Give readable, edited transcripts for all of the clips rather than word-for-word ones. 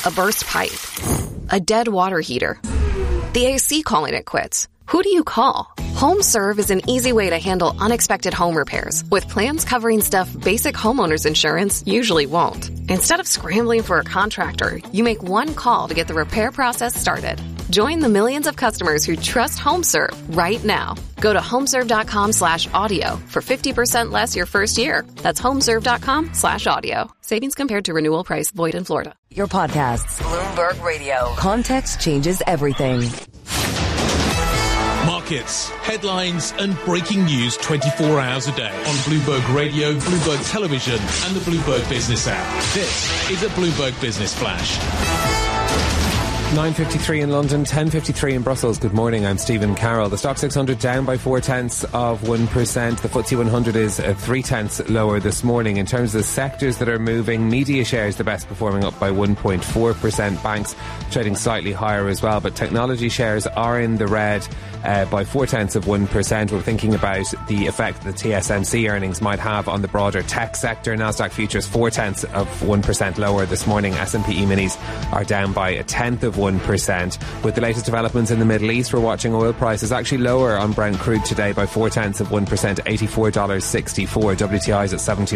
A burst pipe. A dead water heater. The AC calling it quits. Who do you call? HomeServe is an easy way to handle unexpected home repairs with plans covering stuff basic homeowners insurance usually won't. Instead of scrambling for a contractor, you make one call to get the repair process started. Join the millions of customers who trust HomeServe right now. Go to homeserve.com/audio for 50% less your first year. That's homeserve.com/audio. Savings compared to renewal price void in Florida. Your podcasts. Bloomberg Radio. Context changes everything. Markets, headlines and breaking news 24 hours a day on Bloomberg Radio, Bloomberg Television and the Bloomberg Business app. This is a Bloomberg Business Flash. 9:53 in London, 10:53 in Brussels. Good morning, I'm Stephen Carroll. The Stock 600 down by 0.4%. The FTSE 100 is 0.3 lower this morning. In terms of the sectors that are moving, media shares the best performing, up by 1.4%. Banks trading slightly higher as well, but technology shares are in the red by 0.4%. We're thinking about the effect the TSMC earnings might have on the broader tech sector. Nasdaq futures 0.4% lower this morning. S&P E-minis are down by 0.1%. With the latest developments in the Middle East, we're watching oil prices actually lower on Brent crude today by 0.4%, $84.64. WTI's at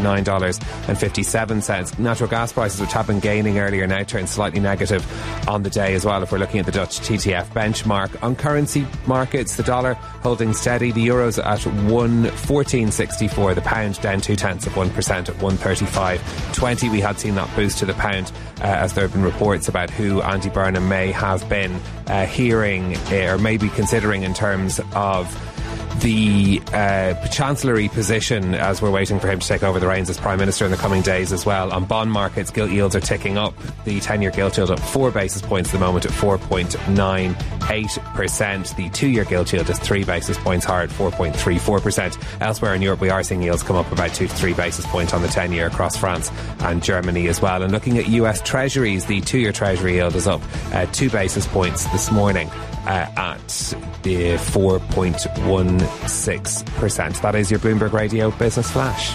$79.57. Natural gas prices, which have been gaining earlier, now turn slightly negative on the day as well, if we're looking at the Dutch TTF benchmark. On currency markets, the dollar holding steady. The euro's at 1.1464. The pound down 0.2% at 135.20. We had seen that boost to the pound as there have been reports about who Andy Burnham may have been hearing or maybe considering in terms of the chancellery position, as we're waiting for him to take over the reins as Prime Minister in the coming days as well. On bond markets, gilt yields are ticking up. The 10-year gilt yield up 4 basis points at the moment at 4.98%. The 2-year gilt yield is 3 basis points higher at 4.34%. Elsewhere in Europe, we are seeing yields come up about 2 to 3 basis points on the 10-year across France and Germany as well. And looking at US Treasuries, the 2-year Treasury yield is up 2 basis points this morning at the 4.16%. That is your Bloomberg Radio Business Flash.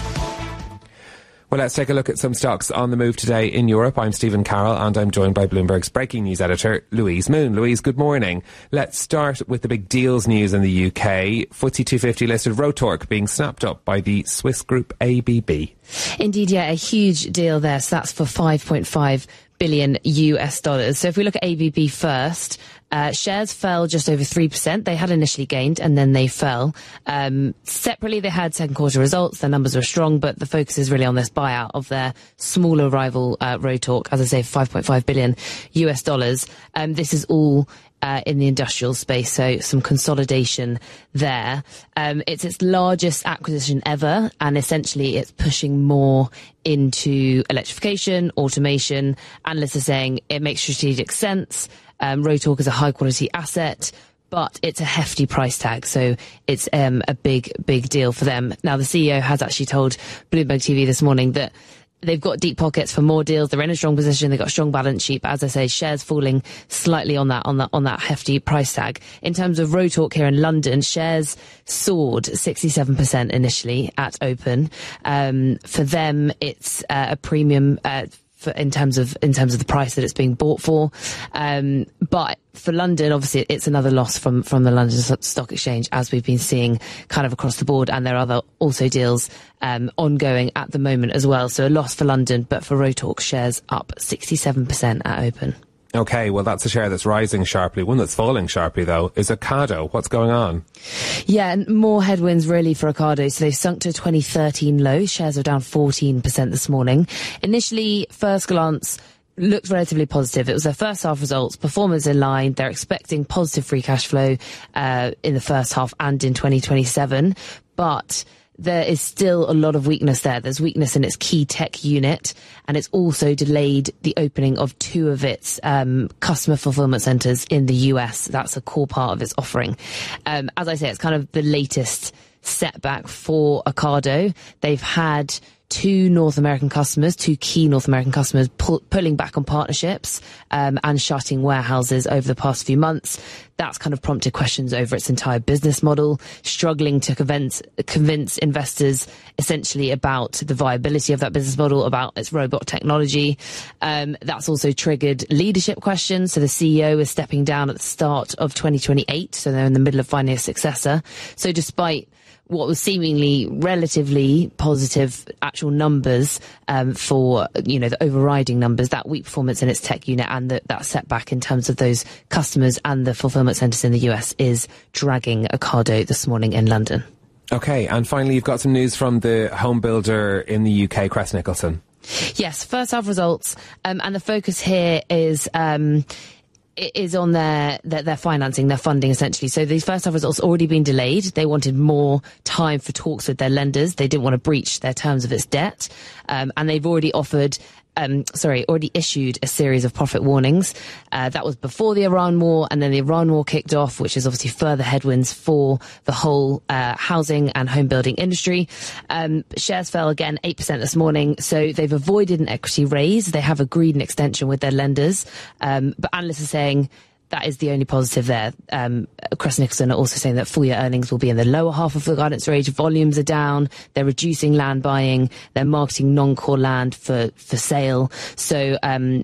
Well, let's take a look at some stocks on the move today in Europe. I'm Stephen Carroll and I'm joined by Bloomberg's breaking news editor, Louise Moon. Louise, good morning. Let's start with the big deals news in the UK. FTSE 250 listed Rotork being snapped up by the Swiss group ABB. Indeed, yeah, a huge deal there. So that's for $5.5 billion US. So if we look at ABB first, shares fell just over 3%. They had initially gained and then they fell. Separately, they had second quarter results. Their numbers were strong, but the focus is really on this buyout of their smaller rival, Rotork, as I say, $5.5 billion US. This is all in the industrial space, so some consolidation there. It's its largest acquisition ever, and essentially it's pushing more into electrification, automation. Analysts are saying it makes strategic sense. Rotork is a high quality asset, but it's a hefty price tag, so it's a big deal for them. Now, the CEO has actually told Bloomberg TV this morning that they've got deep pockets for more deals. They're in a strong position. They've got a strong balance sheet. But as I say, shares falling slightly on that hefty price tag. In terms of Rotork here in London, shares soared 67% initially at open. For them, it's a premium in terms of the price that it's being bought for. But for London, obviously, it's another loss from the London Stock Exchange, as we've been seeing kind of across the board. And there are other also deals ongoing at the moment as well. So a loss for London, but for Rotork, shares up 67% at open. Okay, well, that's a share that's rising sharply. One that's falling sharply, though, is Ocado. What's going on? Yeah, and more headwinds really for Ocado. So they've sunk to a 2013 low. Shares are down 14% this morning. Initially, first glance, looked relatively positive. It was their first half results, performance in line. They're expecting positive free cash flow in the first half and in 2027. But there is still a lot of weakness there. There's weakness in its key tech unit, and it's also delayed the opening of 2 of its customer fulfillment centres in the US. That's a core part of its offering. As I say, it's kind of the latest setback for Ocado. They've had two key North American customers pulling back on partnerships and shutting warehouses over the past few months. That's kind of prompted questions over its entire business model, struggling to convince investors essentially about the viability of that business model, about its robot technology. That's also triggered leadership questions. So the CEO is stepping down at the start of 2028. So they're in the middle of finding a successor. So despite what was seemingly relatively positive actual numbers for, the overriding numbers, that weak performance in its tech unit and that setback in terms of those customers and the fulfillment centres in the US is dragging Ocado this morning in London. OK, and finally, you've got some news from the home builder in the UK, Crest Nicholson. Yes, first half results. And the focus here is on their financing, their funding, essentially. So these first half results already been delayed. They wanted more time for talks with their lenders. They didn't want to breach their terms of its debt. And they've already issued a series of profit warnings. That was before the Iran war, and then the Iran war kicked off, which is obviously further headwinds for the whole housing and home building industry. Shares fell again 8% this morning, so they've avoided an equity raise. They have agreed an extension with their lenders, but analysts are saying that is the only positive there. Crest Nicholson are also saying that full year earnings will be in the lower half of the guidance range. Volumes are down. They're reducing land buying. They're marketing non-core land for sale. So,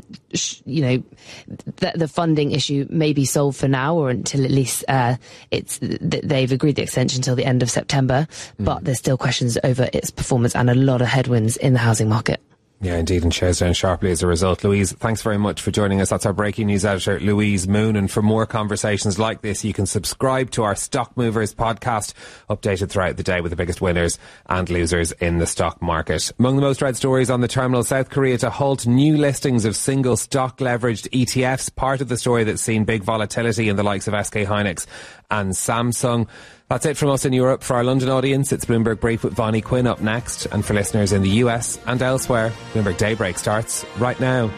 the funding issue may be solved for now, or until at least they've agreed the extension until the end of September. But there's still questions over its performance and a lot of headwinds in the housing market. Yeah, indeed, and shares down sharply as a result. Louise, thanks very much for joining us. That's our breaking news editor, Louise Moon. And for more conversations like this, you can subscribe to our Stock Movers podcast, updated throughout the day with the biggest winners and losers in the stock market. Among the most read stories on the terminal, South Korea to halt new listings of single stock leveraged ETFs, part of the story that's seen big volatility in the likes of SK Hynix and Samsung. That's it from us in Europe. For our London audience, it's Bloomberg Brief with Vonnie Quinn up next. And for listeners in the US and elsewhere, Bloomberg Daybreak starts right now.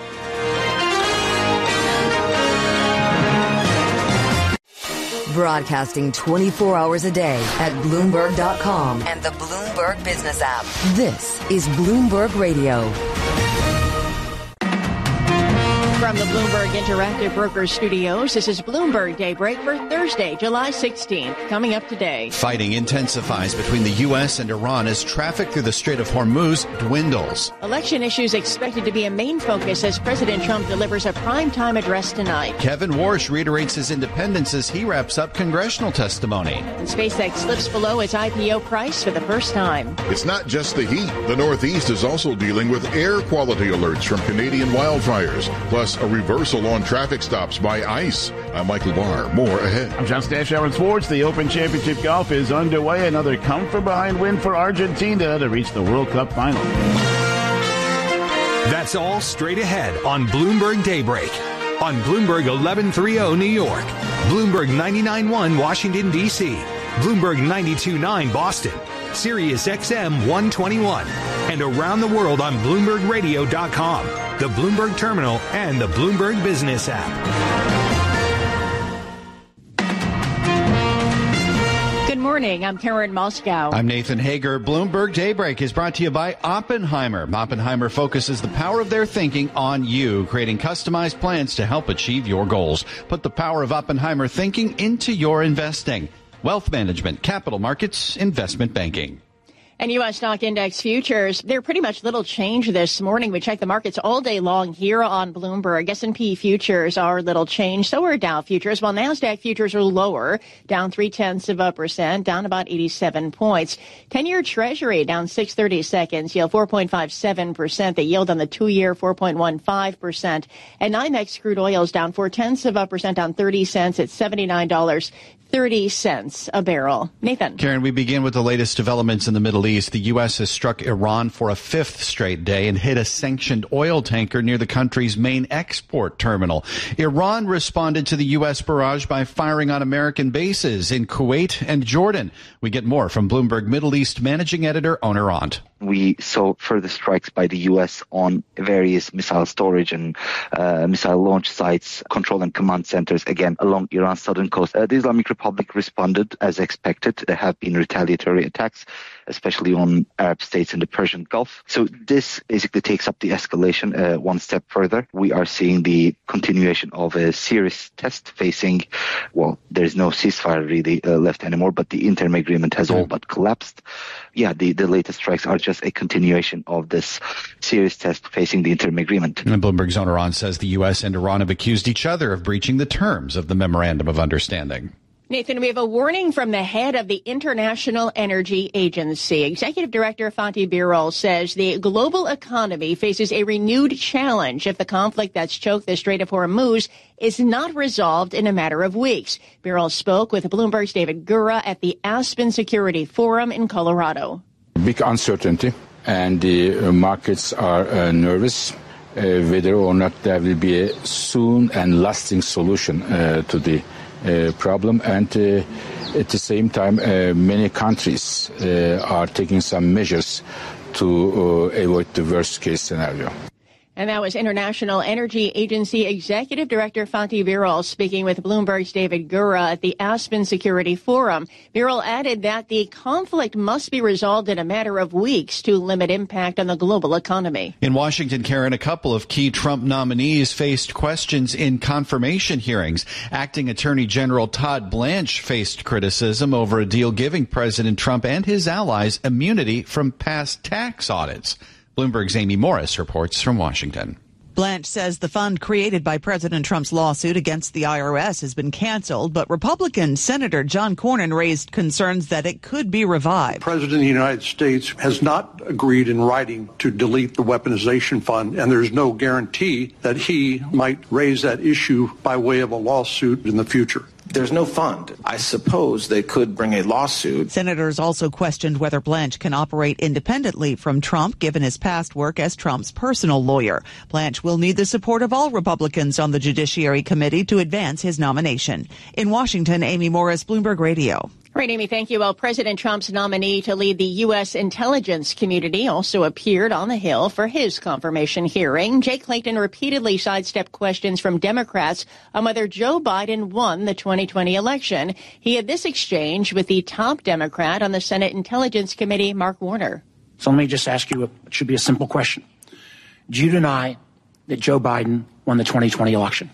Broadcasting 24 hours a day at Bloomberg.com and the Bloomberg Business app. This is Bloomberg Radio. From the Bloomberg Interactive Brokers Studios, this is Bloomberg Daybreak for Thursday, July 16th. Coming up today. Fighting intensifies between the U.S. and Iran as traffic through the Strait of Hormuz dwindles. Election issues expected to be a main focus as President Trump delivers a primetime address tonight. Kevin Warsh reiterates his independence as he wraps up congressional testimony. And SpaceX slips below its IPO price for the first time. It's not just the heat. The Northeast is also dealing with air quality alerts from Canadian wildfires, plus a reversal on traffic stops by ICE. I'm Michael Barr. More ahead. I'm John Stashower in sports. The Open Championship Golf is underway. Another come-from-behind win for Argentina to reach the World Cup final. That's all straight ahead on Bloomberg Daybreak. On Bloomberg 1130 New York, Bloomberg 99.1 Washington, D.C., Bloomberg 92.9 Boston, Sirius XM 121, and around the world on BloombergRadio.com, the Bloomberg Terminal, and the Bloomberg Business app. Good morning. I'm Karen Moscow. I'm Nathan Hager. Bloomberg Daybreak is brought to you by Oppenheimer. Oppenheimer focuses the power of their thinking on you, creating customized plans to help achieve your goals. Put the power of Oppenheimer thinking into your investing. Wealth management, capital markets, investment banking. And U.S. stock index futures, they're pretty much little change this morning. We check the markets all day long here on Bloomberg. S&P futures are little change. So are Dow futures, while NASDAQ futures are lower, down 0.3%, down about 87 points. 10-year Treasury down 6/32, yield 4.57%. The yield on the 2-year 4.15%. And NYMEX crude oil is down 0.4%, down 30 cents at $79.30 a barrel. Nathan. Karen, we begin with the latest developments in the Middle East. The U.S. has struck Iran for a fifth straight day and hit a sanctioned oil tanker near the country's main export terminal. Iran responded to the U.S. barrage by firing on American bases in Kuwait and Jordan. We get more from Bloomberg Middle East managing editor Oner Ont. We saw further strikes by the U.S. on various missile storage and missile launch sites, control and command centers, again, along Iran's southern coast. The Islamic Republic responded as expected. There have been retaliatory attacks, especially especially on Arab states in the Persian Gulf. So this basically takes up the escalation one step further. We are seeing the continuation of a serious test facing, well, there's no ceasefire really left anymore, but the interim agreement has all but collapsed. Yeah, the latest strikes are just a continuation of this serious test facing the interim agreement. And Bloomberg's own Iran says the U.S. and Iran have accused each other of breaching the terms of the Memorandum of Understanding. Nathan, we have a warning from the head of the International Energy Agency. Executive Director Fatih Birol says the global economy faces a renewed challenge if the conflict that's choked the Strait of Hormuz is not resolved in a matter of weeks. Birol spoke with Bloomberg's David Gura at the Aspen Security Forum in Colorado. Big uncertainty, and the markets are nervous whether or not there will be a soon and lasting solution to the problem. And at the same time, many countries are taking some measures to avoid the worst case scenario. And that was International Energy Agency Executive Director Fatih Birol speaking with Bloomberg's David Gura at the Aspen Security Forum. Birol added that the conflict must be resolved in a matter of weeks to limit impact on the global economy. In Washington, Karen, a couple of key Trump nominees faced questions in confirmation hearings. Acting Attorney General Todd Blanche faced criticism over a deal giving President Trump and his allies immunity from past tax audits. Bloomberg's Amy Morris reports from Washington. Blanche says the fund created by President Trump's lawsuit against the IRS has been canceled, but Republican Senator John Cornyn raised concerns that it could be revived. The President of the United States has not agreed in writing to delete the weaponization fund, and there's no guarantee that he might raise that issue by way of a lawsuit in the future. There's no fund. I suppose they could bring a lawsuit. Senators also questioned whether Blanche can operate independently from Trump, given his past work as Trump's personal lawyer. Blanche will need the support of all Republicans on the Judiciary Committee to advance his nomination. In Washington, Amy Morris, Bloomberg Radio. Right, Amy, thank you. Well, President Trump's nominee to lead the U.S. intelligence community also appeared on the Hill for his confirmation hearing. Jay Clayton repeatedly sidestepped questions from Democrats on whether Joe Biden won the 2020 election. He had this exchange with the top Democrat on the Senate Intelligence Committee, Mark Warner. So let me just ask you, it should be a simple question. Do you deny that Joe Biden won the 2020 election?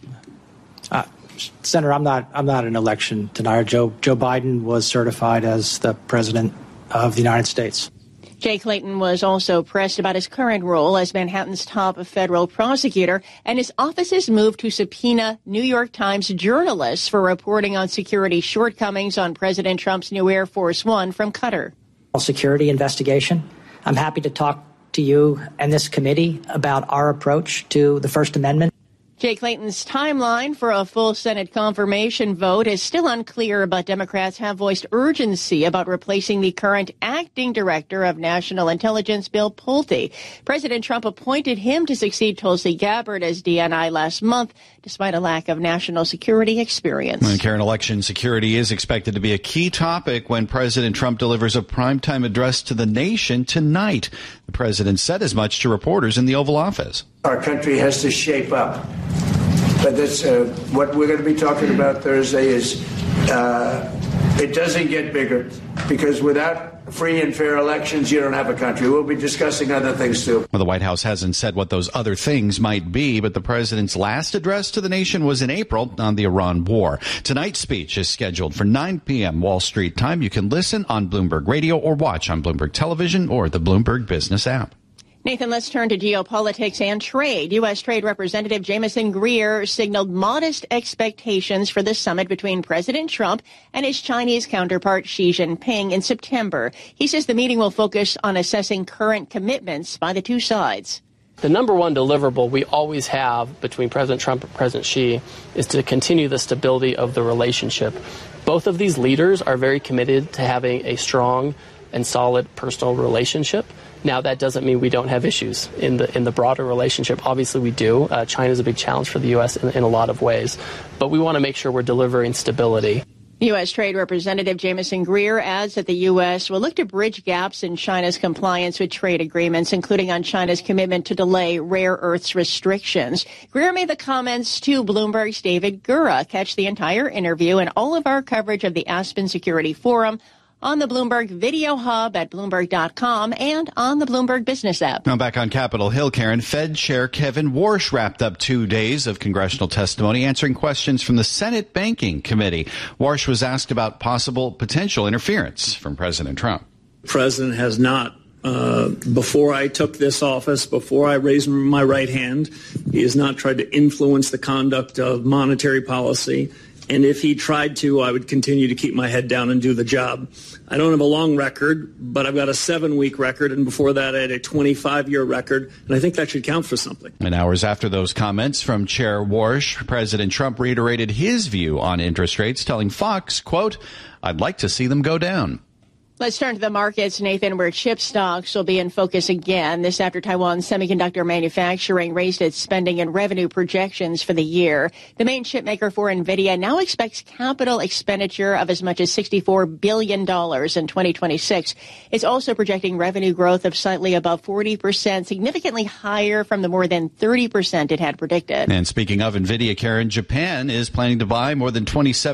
Senator, I'm not an election denier. Joe Biden was certified as the president of the United States. Jay Clayton was also pressed about his current role as Manhattan's top federal prosecutor and his office's move to subpoena New York Times journalists for reporting on security shortcomings on President Trump's new Air Force One from Qatar. Security investigation. I'm happy to talk to you and this committee about our approach to the First Amendment. Jay Clayton's timeline for a full Senate confirmation vote is still unclear, but Democrats have voiced urgency about replacing the current acting director of national intelligence, Bill Pulte. President Trump appointed him to succeed Tulsi Gabbard as DNI last month, despite a lack of national security experience. And Karen, election security is expected to be a key topic when President Trump delivers a primetime address to the nation tonight. The president said as much to reporters in the Oval Office. Our country has to shape up. But that's what we're going to be talking about Thursday is it doesn't get bigger, because without free and fair elections, you don't have a country. We'll be discussing other things, too. Well, the White House hasn't said what those other things might be, but the president's last address to the nation was in April on the Iran war. Tonight's speech is scheduled for 9 p.m. Wall Street time. You can listen on Bloomberg Radio or watch on Bloomberg Television or the Bloomberg Business app. Nathan, let's turn to geopolitics and trade. U.S. Trade Representative Jameson Greer signaled modest expectations for the summit between President Trump and his Chinese counterpart Xi Jinping in September. He says the meeting will focus on assessing current commitments by the two sides. The number one deliverable we always have between President Trump and President Xi is to continue the stability of the relationship. Both of these leaders are very committed to having a strong and solid personal relationship. Now, that doesn't mean we don't have issues in the broader relationship. Obviously, we do. China is a big challenge for the U.S. in a lot of ways. But we want to make sure we're delivering stability. U.S. Trade Representative Jameson Greer adds that the U.S. will look to bridge gaps in China's compliance with trade agreements, including on China's commitment to delay rare earths restrictions. Greer made the comments to Bloomberg's David Gura. Catch the entire interview and all of our coverage of the Aspen Security Forum on the Bloomberg Video Hub at Bloomberg.com and on the Bloomberg Business app. Now back on Capitol Hill, Karen, Fed Chair Kevin Warsh wrapped up 2 days of congressional testimony answering questions from the Senate Banking Committee. Warsh was asked about potential interference from President Trump. The president has not, before I took this office, before I raised my right hand, he has not tried to influence the conduct of monetary policy. And if he tried to, I would continue to keep my head down and do the job. I don't have a long record, but I've got a 7-week record. And before that, I had a 25-year record. And I think that should count for something. And hours after those comments from Chair Warsh, President Trump reiterated his view on interest rates, telling Fox, quote, "I'd like to see them go down." Let's turn to the markets, Nathan, where chip stocks will be in focus again. This after Taiwan's semiconductor manufacturing raised its spending and revenue projections for the year. The main chip maker for NVIDIA now expects capital expenditure of as much as $64 billion in 2026. It's also projecting revenue growth of slightly above 40%, significantly higher from the more than 30% it had predicted. And speaking of NVIDIA, Karen, Japan is planning to buy more than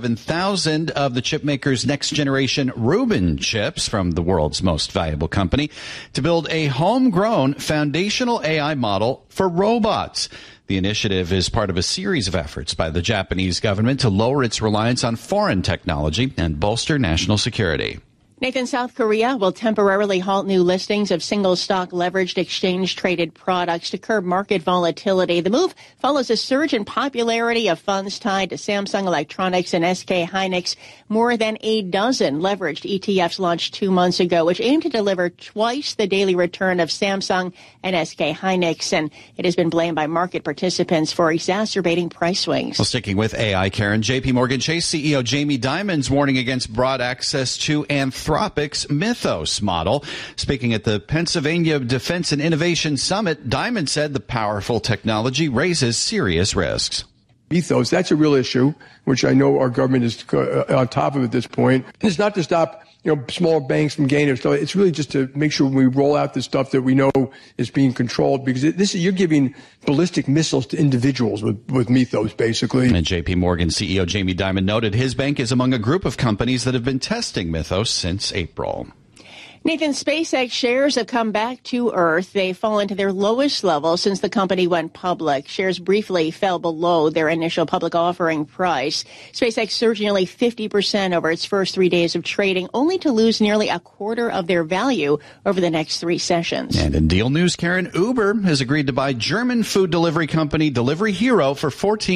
27,000 of the chip maker's next-generation Rubin chips from the world's most valuable company to build a homegrown foundational AI model for robots. The initiative is part of a series of efforts by the Japanese government to lower its reliance on foreign technology and bolster national security. Nathan, South Korea will temporarily halt new listings of single-stock leveraged exchange-traded products to curb market volatility. The move follows a surge in popularity of funds tied to Samsung Electronics and SK Hynix. More than a dozen leveraged ETFs launched 2 months ago, which aim to deliver twice the daily return of Samsung and SK Hynix. And it has been blamed by market participants for exacerbating price swings. Well, sticking with AI, Karen, JP Morgan Chase CEO Jamie Dimon's warning against broad access to Anthropic's Mythos model. Speaking at the Pennsylvania Defense and Innovation Summit, Dimon said the powerful technology raises serious risks. Mythos, that's a real issue, which I know our government is on top of at this point. And it's not to stop, small banks from gaining stuff. It's really just to make sure when we roll out the stuff that we know is being controlled, because you're giving ballistic missiles to individuals with Mythos, basically. And JP Morgan CEO Jamie Dimon noted his bank is among a group of companies that have been testing Mythos since April. Nathan, SpaceX shares have come back to Earth. They've fallen to their lowest level since the company went public. Shares briefly fell below their initial public offering price. SpaceX surged nearly 50% over its first 3 days of trading, only to lose nearly a quarter of their value over the next 3 sessions. And in deal news, Karen, Uber has agreed to buy German food delivery company Delivery Hero for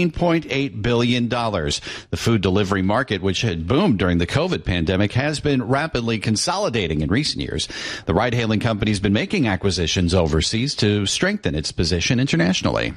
$14.8 billion. The food delivery market, which had boomed during the COVID pandemic, has been rapidly consolidating in recent years. The ride-hailing company has been making acquisitions overseas to strengthen its position internationally.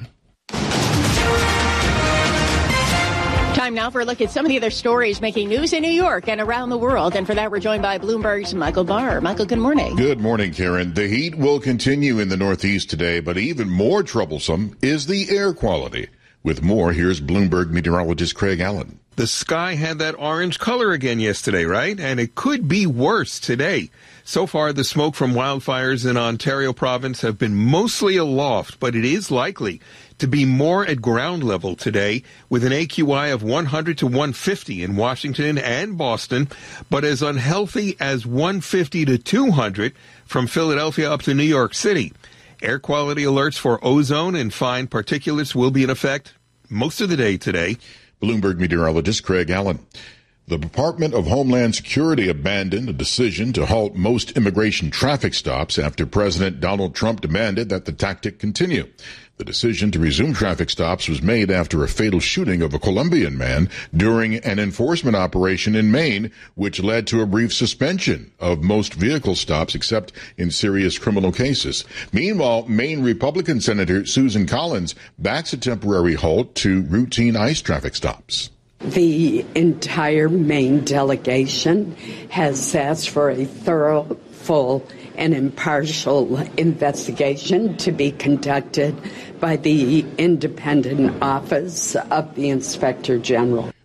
Time now for a look at some of the other stories making news in New York and around the world. And for that, we're joined by Bloomberg's Michael Barr. Michael, good morning. Good morning, Karen. The heat will continue in the Northeast today, but even more troublesome is the air quality. With more, here's Bloomberg meteorologist Craig Allen. The sky had that orange color again yesterday, right? And it could be worse today. So far, the smoke from wildfires in Ontario province have been mostly aloft, but it is likely to be more at ground level today with an AQI of 100 to 150 in Washington and Boston, but as unhealthy as 150 to 200 from Philadelphia up to New York City. Air quality alerts for ozone and fine particulates will be in effect most of the day today. Bloomberg meteorologist Craig Allen. The Department of Homeland Security abandoned a decision to halt most immigration traffic stops after President Donald Trump demanded that the tactic continue. The decision to resume traffic stops was made after a fatal shooting of a Colombian man during an enforcement operation in Maine, which led to a brief suspension of most vehicle stops except in serious criminal cases. Meanwhile, Maine Republican Senator Susan Collins backs a temporary halt to routine ICE traffic stops. The entire Maine delegation has asked for a thorough, full, and impartial investigation to be conducted by the independent office of the Inspector General.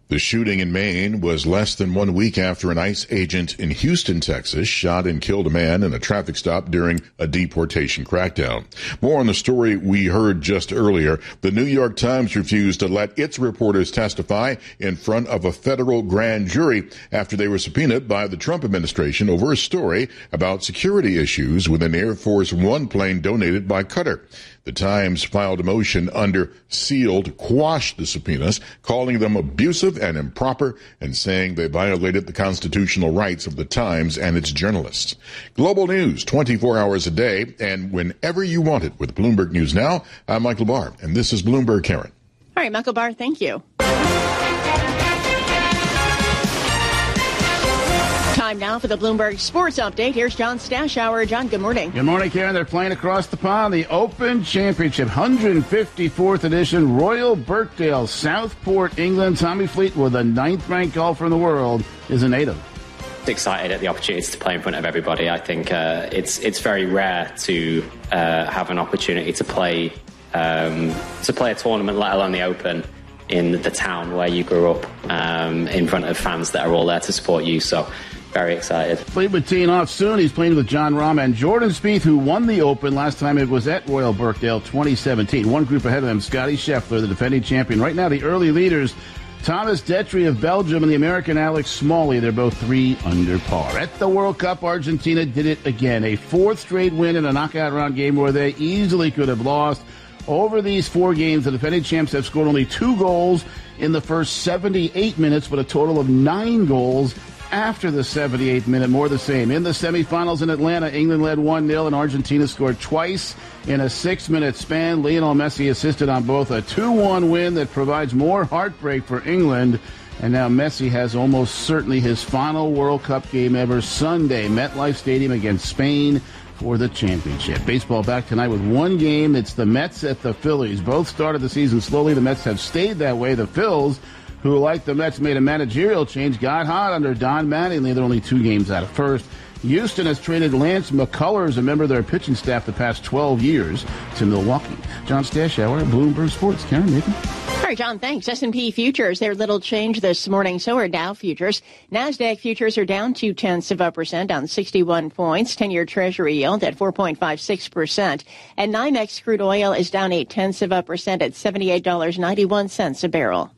The shooting in Maine was less than 1 week after an ICE agent in Houston, Texas, shot and killed a man in a traffic stop during a deportation crackdown. More on the story we heard just earlier. The New York Times refused to let its reporters testify in front of a federal grand jury after they were subpoenaed by the Trump administration over a story about security issues with an Air Force One plane donated by Qatar. The Times filed a motion under seal to quash the subpoenas, calling them abusive and improper and saying they violated the constitutional rights of the Times and its journalists. Global news 24 hours a day and whenever you want it with Bloomberg News Now. I'm Michael Barr, and this is Bloomberg Karen. All right, Michael Barr, thank you. Time now for the Bloomberg Sports Update. Here's John Stashower. John, good morning. Good morning, Karen. They're playing across the pond. The Open Championship, 154th edition, Royal Birkdale, Southport, England. Tommy Fleetwood, the 9th-ranked golfer in the world, is a native. Excited at the opportunity to play in front of everybody. I think it's very rare to have an opportunity to play a tournament, let alone the Open, in the town where you grew up, in front of fans that are all there to support you. So very excited. Fleetwood teeing off soon. He's playing with Jon Rahm and Jordan Spieth, who won the Open last time it was at Royal Birkdale 2017. One group ahead of them, Scotty Scheffler, the defending champion. Right now, the early leaders, Thomas Detry of Belgium and the American Alex Smalley. They're both 3 under par. At the World Cup, Argentina did it again. A 4th straight win in a knockout round game where they easily could have lost. Over these 4 games, the defending champs have scored only 2 goals in the first 78 minutes, but a total of 9 goals after the 78th minute, more the same. In the semifinals in Atlanta, England led 1-0 and Argentina scored twice in a 6-minute span. Lionel Messi assisted on both a 2-1 win that provides more heartbreak for England. And now Messi has almost certainly his final World Cup game ever Sunday, MetLife Stadium against Spain for the championship. Baseball back tonight with 1 game. It's the Mets at the Phillies. Both started the season slowly. The Mets have stayed that way. The Phils, who, like the Mets, made a managerial change, got hot under Don Mattingly. They're only 2 games out of first. Houston has traded Lance McCullers, a member of their pitching staff the past 12 years, to Milwaukee. John Stashower, Bloomberg Sports. Karen, Nathan. All right, John, thanks. S&P futures, their little change this morning. So are Dow futures. NASDAQ futures are down 0.2%, down 61 points. 10-year Treasury yield at 4.56%. And NYMEX crude oil is down 0.8% at $78.91 a barrel.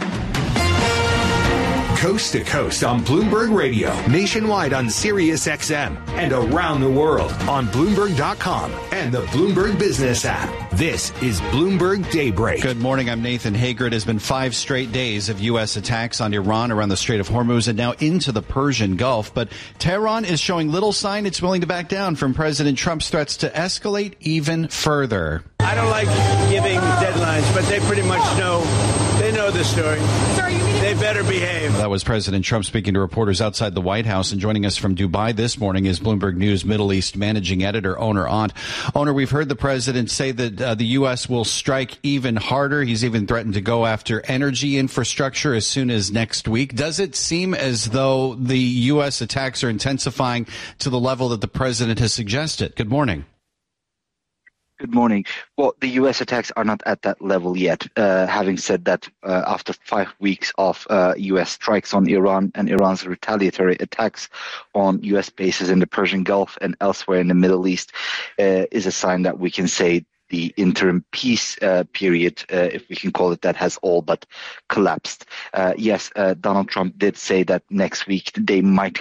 Coast to coast on Bloomberg Radio, nationwide on Sirius XM, and around the world on Bloomberg.com and the Bloomberg Business app. This is Bloomberg Daybreak. Good morning. I'm Nathan Hager. It has been 5 straight days of U.S. attacks on Iran around the Strait of Hormuz and now into the Persian Gulf. But Tehran is showing little sign it's willing to back down from President Trump's threats to escalate even further. I don't like giving deadlines, but they pretty much know. They know the story. They better behave. That was President Trump speaking to reporters outside the White House. And joining us from Dubai this morning is Bloomberg News Middle East managing editor Oner Ont. Oner, we've heard the president say that the U.S. will strike even harder. He's even threatened to go after energy infrastructure as soon as next week. Does it seem as though the U.S. attacks are intensifying to the level that the president has suggested? Good morning. Good morning. Well, the U.S. attacks are not at that level yet. Having said that, after 5 weeks of U.S. strikes on Iran and Iran's retaliatory attacks on U.S. bases in the Persian Gulf and elsewhere in the Middle East is a sign that we can say the interim peace period, if we can call it that, has all but collapsed. Yes, Donald Trump did say that next week they might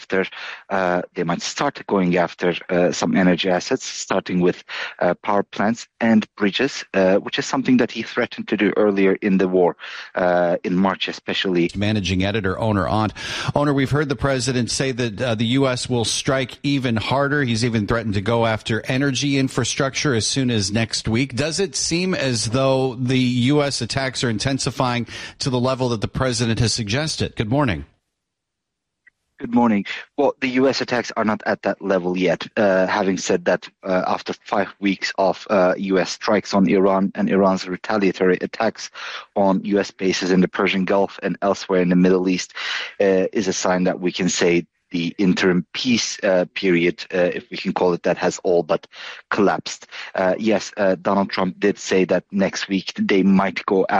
start going after some energy assets, starting with power plants and bridges, which is something that he threatened to do earlier in the war, in March especially. Managing editor Oner Ont. Oner, we've heard the president say that the U.S. will strike even harder. He's even threatened to go after energy infrastructure as soon as next week. Does it seem as though the U.S. attacks are intensifying to the level that the president has suggested? Good morning. Good morning. Well, the U.S. attacks are not at that level yet. Having said that, after 5 weeks of U.S. strikes on Iran and Iran's retaliatory attacks on U.S. bases in the Persian Gulf and elsewhere in the Middle East is a sign that we can say the interim peace period, if we can call it that, has all but collapsed. Yes, Donald Trump did say that next week they might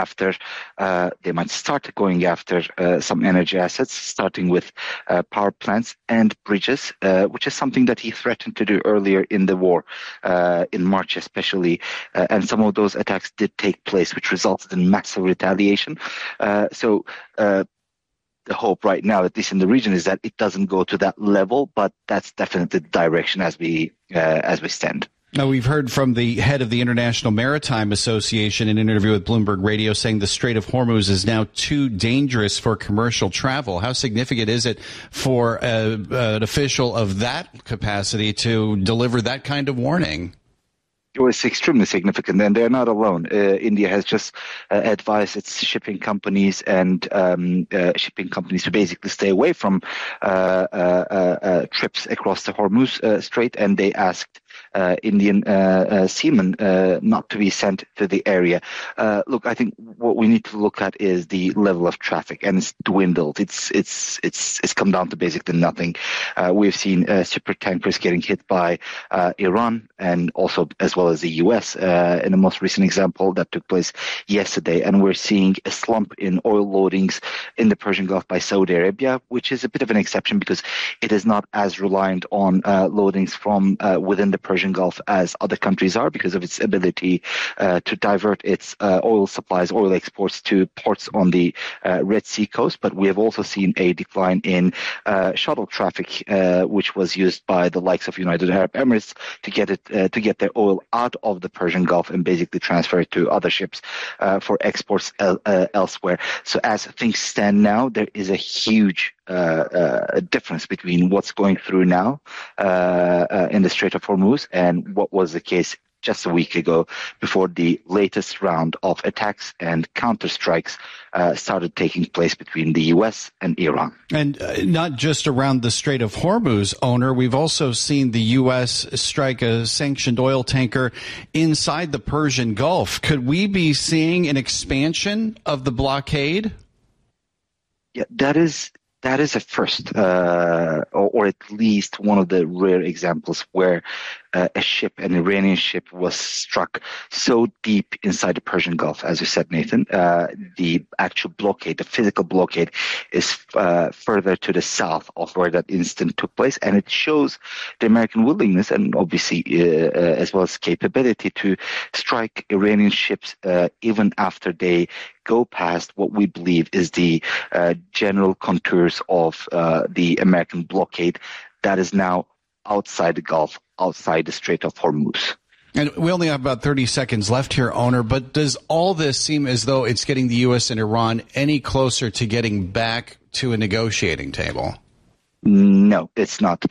start going after some energy assets, starting with power plants and bridges, which is something that he threatened to do earlier in the war, in March especially. And some of those attacks did take place, which resulted in massive retaliation. So the hope right now, at least in the region, is that it doesn't go to that level, but that's definitely the direction as we stand. Now, we've heard from the head of the International Maritime Association in an interview with Bloomberg Radio saying the Strait of Hormuz is now too dangerous for commercial travel. How significant is it for an official of that capacity to deliver that kind of warning? It was extremely significant, and they're not alone. India has just advised its shipping companies to basically stay away from trips across the Hormuz Strait, and they asked Indian seamen not to be sent to the area. Look, I think what we need to look at is the level of traffic, and it's dwindled. It's come down to basically nothing. We've seen super tankers getting hit by Iran, and also as well as the U.S. In the most recent example that took place yesterday. And we're seeing a slump in oil loadings in the Persian Gulf by Saudi Arabia, which is a bit of an exception because it is not as reliant on loadings from within the Persian Gulf as other countries are, because of its ability to divert its oil supplies, oil exports to ports on the Red Sea coast. But we have also seen a decline in shuttle traffic, which was used by the likes of United Arab Emirates to get their oil out of the Persian Gulf and basically transfer it to other ships for exports elsewhere. So as things stand now, there is a huge difference between what's going through now in the Strait of Hormuz and what was the case just a week ago, before the latest round of attacks and counterstrikes started taking place between the U.S. and Iran. And not just around the Strait of Hormuz, owner, we've also seen the U.S. strike a sanctioned oil tanker inside the Persian Gulf. Could we be seeing an expansion of the blockade? Yeah, that is a first, or at least one of the rare examples where an Iranian ship was struck so deep inside the Persian Gulf. As you said, Nathan, the actual blockade, the physical blockade, is further to the south of where that incident took place. And it shows the American willingness and obviously as well as capability to strike Iranian ships even after they go past what we believe is the general contours of the American blockade that is now outside the Gulf, outside the Strait of Hormuz. And we only have about 30 seconds left here, owner, but does all this seem as though it's getting the U.S. and Iran any closer to getting back to a negotiating table? No, it's not.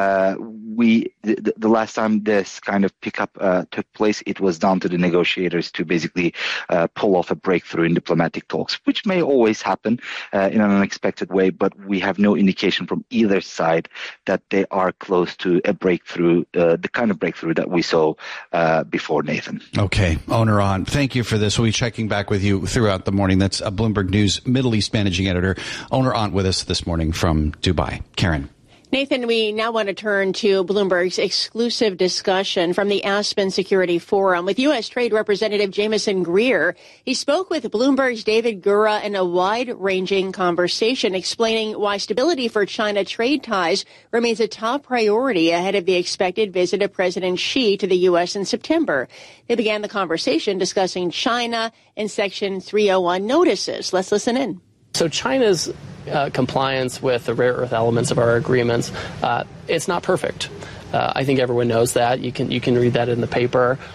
The last time this kind of pickup took place, it was down to the negotiators to basically pull off a breakthrough in diplomatic talks, which may always happen in an unexpected way, but we have no indication from either side that they are close to a breakthrough, the kind of breakthrough that we saw before, Nathan. Okay, owner on. Thank you for this. We'll be checking back with you throughout the morning. That's a Bloomberg News Middle East managing editor, owner on, with us this morning from Dubai. Karen. Nathan, we now want to turn to Bloomberg's exclusive discussion from the Aspen Security Forum with U.S. Trade Representative Jameson Greer. He spoke with Bloomberg's David Gura in a wide-ranging conversation explaining why stability for China trade ties remains a top priority ahead of the expected visit of President Xi to the U.S. in September. They began the conversation discussing China and Section 301 notices. Let's listen in. So China's compliance with the rare earth elements of our agreements, it's not perfect. I think everyone knows that. You can read that in the paper.